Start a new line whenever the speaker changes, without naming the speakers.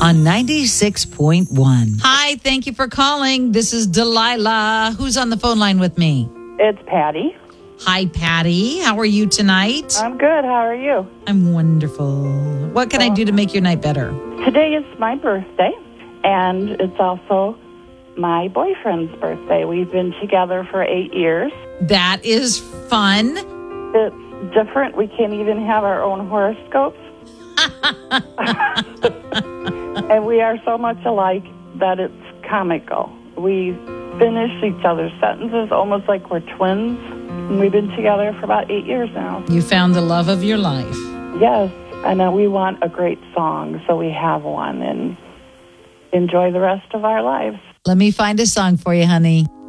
on 96.1.
Hi, thank you for calling. This is Delilah. Who's on the phone line with me?
It's Patty.
Hi, Patty. How are you tonight?
I'm good. How are you?
I'm wonderful. What can I do to make your night better?
Today is my birthday, and it's also my boyfriend's birthday. We've been together for 8 years.
That is fun.
It's different. We can't even have our own horoscopes. And we are so much alike that it's comical. We finish each other's sentences almost like we're twins. And we've been together for about 8 years now.
You found the love of your life.
Yes, and we want a great song, so we have one and enjoy the rest of our lives.
Let me find a song for you, honey.